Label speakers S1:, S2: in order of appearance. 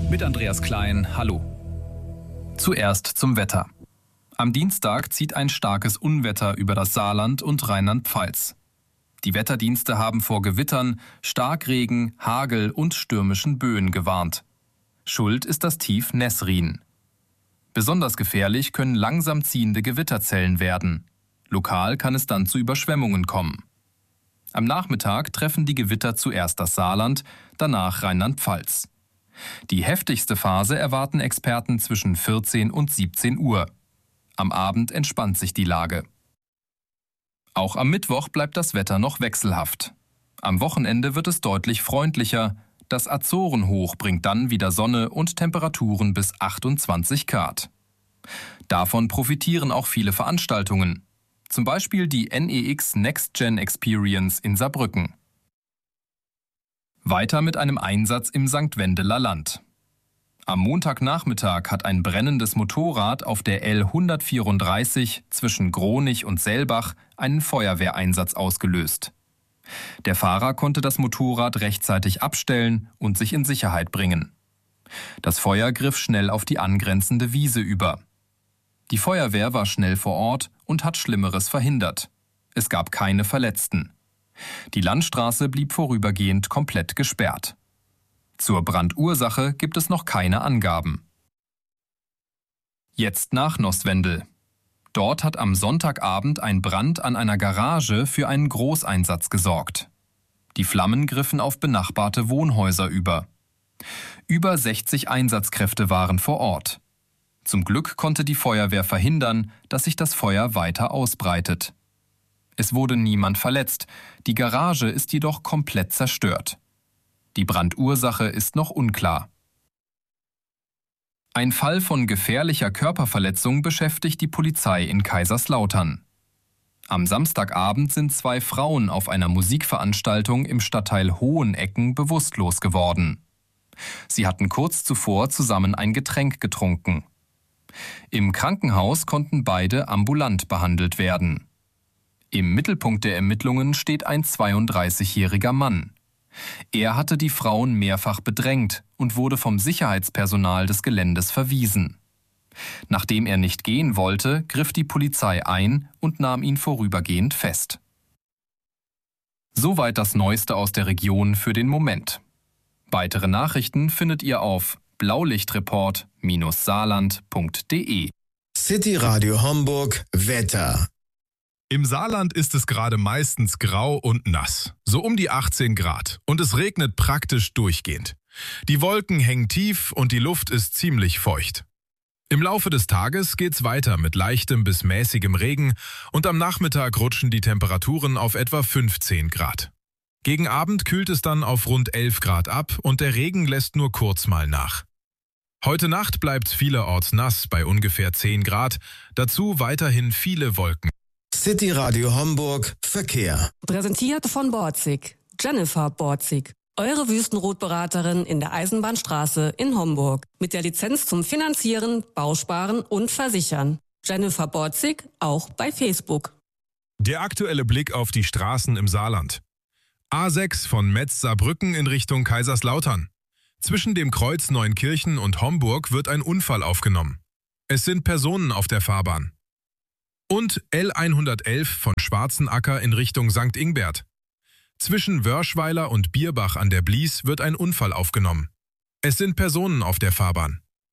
S1: Mit Andreas Klein, hallo. Zuerst zum Wetter. Am Dienstag zieht ein starkes Unwetter über das Saarland und Rheinland-Pfalz. Die Wetterdienste haben vor Gewittern, Starkregen, Hagel und stürmischen Böen gewarnt. Schuld ist das Tief Nesrin. Besonders gefährlich können langsam ziehende Gewitterzellen werden. Lokal kann es dann zu Überschwemmungen kommen. Am Nachmittag treffen die Gewitter zuerst das Saarland, danach Rheinland-Pfalz. Die heftigste Phase erwarten Experten zwischen 14 und 17 Uhr. Am Abend entspannt sich die Lage. Auch am Mittwoch bleibt das Wetter noch wechselhaft. Am Wochenende wird es deutlich freundlicher. Das Azorenhoch bringt dann wieder Sonne und Temperaturen bis 28 Grad. Davon profitieren auch viele Veranstaltungen. Zum Beispiel die NEX Next Gen Experience in Saarbrücken. Weiter mit einem Einsatz im St. Wendeler Land. Am Montagnachmittag hat ein brennendes Motorrad auf der L134 zwischen Gronich und Selbach einen Feuerwehreinsatz ausgelöst. Der Fahrer konnte das Motorrad rechtzeitig abstellen und sich in Sicherheit bringen. Das Feuer griff schnell auf die angrenzende Wiese über. Die Feuerwehr war schnell vor Ort und hat Schlimmeres verhindert. Es gab keine Verletzten. Die Landstraße blieb vorübergehend komplett gesperrt. Zur Brandursache gibt es noch keine Angaben. Jetzt nach Nostwendel. Dort hat am Sonntagabend ein Brand an einer Garage für einen Großeinsatz gesorgt. Die Flammen griffen auf benachbarte Wohnhäuser über. Über 60 Einsatzkräfte waren vor Ort. Zum Glück konnte die Feuerwehr verhindern, dass sich das Feuer weiter ausbreitet. Es wurde niemand verletzt, die Garage ist jedoch komplett zerstört. Die Brandursache ist noch unklar. Ein Fall von gefährlicher Körperverletzung beschäftigt die Polizei in Kaiserslautern. Am Samstagabend sind 2 Frauen auf einer Musikveranstaltung im Stadtteil Hohenecken bewusstlos geworden. Sie hatten kurz zuvor zusammen ein Getränk getrunken. Im Krankenhaus konnten beide ambulant behandelt werden. Im Mittelpunkt der Ermittlungen steht ein 32-jähriger Mann. Er hatte die Frauen mehrfach bedrängt und wurde vom Sicherheitspersonal des Geländes verwiesen. Nachdem er nicht gehen wollte, griff die Polizei ein und nahm ihn vorübergehend fest. Soweit das Neueste aus der Region für den Moment. Weitere Nachrichten findet ihr auf blaulichtreport-saarland.de.
S2: City Radio Homburg Wetter.
S3: Im Saarland ist es gerade meistens grau und nass, so um die 18 Grad, und es regnet praktisch durchgehend. Die Wolken hängen tief und die Luft ist ziemlich feucht. Im Laufe des Tages geht's weiter mit leichtem bis mäßigem Regen und am Nachmittag rutschen die Temperaturen auf etwa 15 Grad. Gegen Abend kühlt es dann auf rund 11 Grad ab und der Regen lässt nur kurz mal nach. Heute Nacht bleibt vielerorts nass bei ungefähr 10 Grad, dazu weiterhin viele Wolken.
S2: City Radio Homburg Verkehr.
S4: Präsentiert von Borzig. Jennifer Borzig. Eure Wüstenrotberaterin in der Eisenbahnstraße in Homburg. Mit der Lizenz zum Finanzieren, Bausparen und Versichern. Jennifer Borzig auch bei Facebook.
S3: Der aktuelle Blick auf die Straßen im Saarland. A6 von Metz-Saarbrücken in Richtung Kaiserslautern. Zwischen dem Kreuz Neunkirchen und Homburg wird ein Unfall aufgenommen. Es sind Personen auf der Fahrbahn. Und L111 von Schwarzenacker in Richtung St. Ingbert. Zwischen Wörschweiler und Bierbach an der Blies wird ein Unfall aufgenommen. Es sind Personen auf der Fahrbahn.